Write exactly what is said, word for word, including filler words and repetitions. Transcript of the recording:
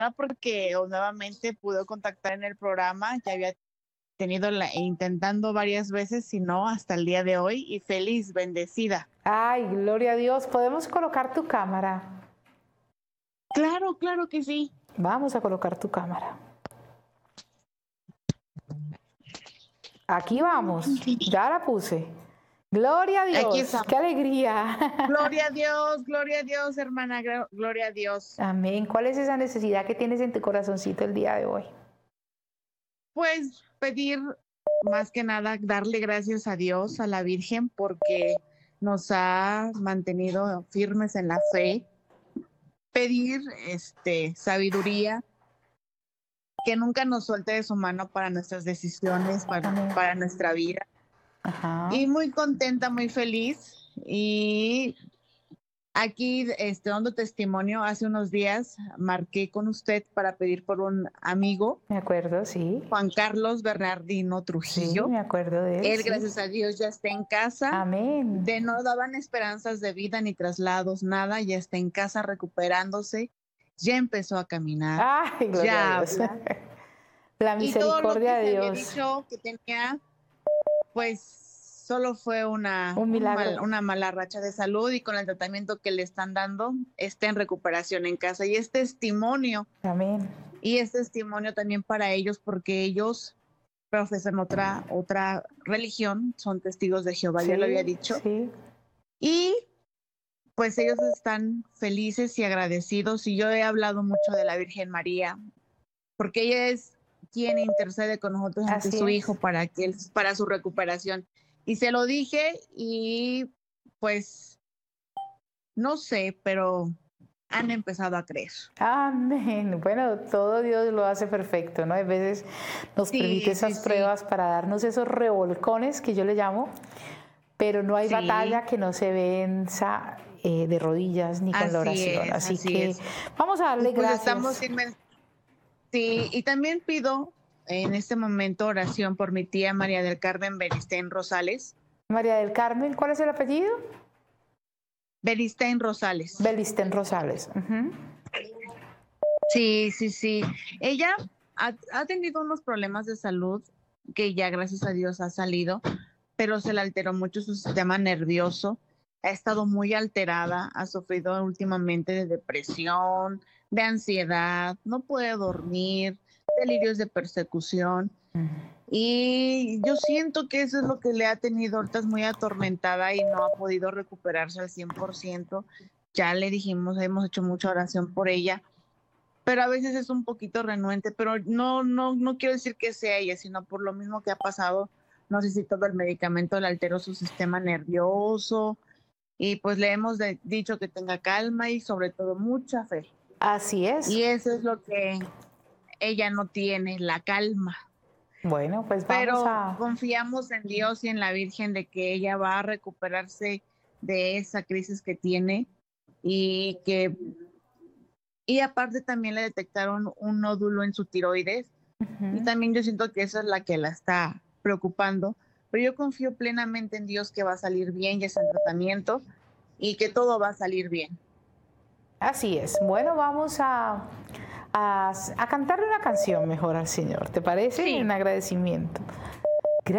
porque nuevamente pudo contactar en el programa, ya había tenido la, intentando varias veces, si no, hasta el día de hoy, y feliz, bendecida. Ay, gloria a Dios. ¿Podemos colocar tu cámara? Claro, claro que sí. Vamos a colocar tu cámara. Aquí vamos, ya la puse. Gloria a Dios, qué alegría. Gloria a Dios, gloria a Dios, hermana, gloria a Dios. Amén. ¿Cuál es esa necesidad que tienes en tu corazoncito el día de hoy? Pues pedir, más que nada, darle gracias a Dios, a la Virgen, porque nos ha mantenido firmes en la fe. Pedir este, sabiduría, que nunca nos suelte de su mano para nuestras decisiones, para, para nuestra vida. Ajá. Y muy contenta, muy feliz. Y aquí, este, dando testimonio, hace unos días marqué con usted para pedir por un amigo. Me acuerdo, sí. Juan Carlos Bernardino Trujillo. Sí, me acuerdo de él. Él, sí. gracias a Dios, ya está en casa. Amén. De no daban esperanzas de vida ni traslados, nada. Ya está en casa recuperándose. Ya empezó a caminar. Ay, gloria ya a Dios. habla. La misericordia de Dios. Había dicho que tenía, pues solo fue una, un milagro. Un mal, una mala racha de salud, y con el tratamiento que le están dando está en recuperación en casa. Y es testimonio. Amén. Y es testimonio también para ellos, porque ellos profesan otra, otra religión, son testigos de Jehová, sí, ya lo había dicho. Sí. Y pues ellos están felices y agradecidos. Y yo he hablado mucho de la Virgen María, porque ella es quien intercede con nosotros ante Así su es. hijo para que él, para su recuperación. Y se lo dije, y pues no sé, pero han empezado a creer. Amén. Bueno, todo Dios lo hace perfecto, ¿no? A veces nos sí, permite esas sí, pruebas sí. para darnos esos revolcones que yo le llamo, pero no hay sí. batalla que no se venza eh, de rodillas ni con así la oración. Es, así, así que es. vamos a darle pues gracias. Estamos inmen- sí, y también pido en este momento oración por mi tía María del Carmen Beristain Rosales. María del Carmen, ¿cuál es el apellido? Beristain Rosales. Beristain Rosales. Uh-huh. Sí, sí, sí. Ella ha, ha tenido unos problemas de salud que ya gracias a Dios ha salido, pero se le alteró mucho su sistema nervioso. Ha estado muy alterada, ha sufrido últimamente de depresión, de ansiedad, no puede dormir, delirios de persecución. Uh-huh. Y yo siento que eso es lo que le ha tenido, ahorita es muy atormentada y no ha podido recuperarse al cien por ciento. Ya le dijimos, hemos hecho mucha oración por ella, pero a veces es un poquito renuente, pero no, no, no quiero decir que sea ella, sino por lo mismo que ha pasado, no sé si todo el medicamento le alteró su sistema nervioso, y pues le hemos de, dicho que tenga calma y sobre todo mucha fe. Así es. Y eso es lo que ella no tiene, la calma. Bueno, pues vamos Pero a... confiamos en Dios y en la Virgen de que ella va a recuperarse de esa crisis que tiene, y que y aparte también le detectaron un nódulo en su tiroides. Uh-huh. Y también yo siento que esa es la que la está preocupando, pero yo confío plenamente en Dios que va a salir bien, ya está en tratamiento y que todo va a salir bien. Así es. Bueno, vamos a A, a cantarle una canción mejor al Señor, ¿te parece? Sí. En agradecimiento.